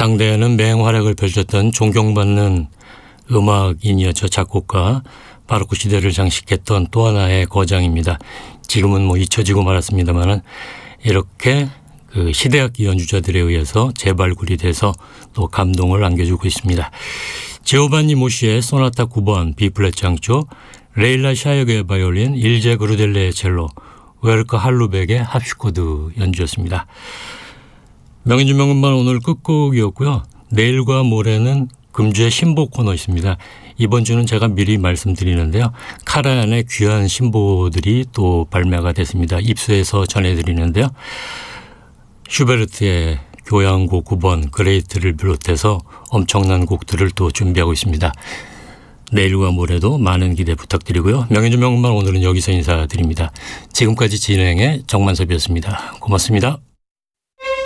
당대에는 맹활약을 펼쳤던 존경받는 음악인이었죠. 작곡가, 바로크 시대를 장식했던 또 하나의 거장입니다. 지금은 잊혀지고 말았습니다만은 이렇게 그 시대악기 연주자들에 의해서 재발굴이 돼서 또 감동을 안겨주고 있습니다. 제오반니 모시의 소나타 9번 B플랫 장조, 레일라 샤이어의 바이올린, 일제 그루델레의 첼로, 웨르커 할루백의 합슈코드 연주였습니다. 명인주 명음반 오늘 끝곡이었고요. 내일과 모레는 금주의 신보 코너 있습니다. 이번 주는 제가 미리 말씀드리는데요. 카라얀의 귀한 신보들이 또 발매가 됐습니다. 입수해서 전해드리는데요. 슈베르트의 교향곡 9번 그레이트를 비롯해서 엄청난 곡들을 또 준비하고 있습니다. 내일과 모레도 많은 기대 부탁드리고요. 명인주 명음반 오늘은 여기서 인사드립니다. 지금까지 진행의 정만섭이었습니다. 고맙습니다.